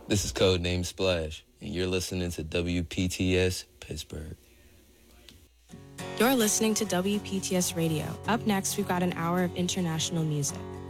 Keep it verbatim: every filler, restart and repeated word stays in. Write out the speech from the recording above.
This is Codename Splash, and you're listening to W P T S Pittsburgh. You're listening to W P T S Radio. Up next, we've got an hour of international music.